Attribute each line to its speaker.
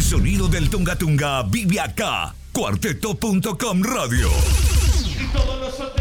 Speaker 1: El sonido del Tunga Tunga vive acá. Cuarteto.com Radio.
Speaker 2: Y todos los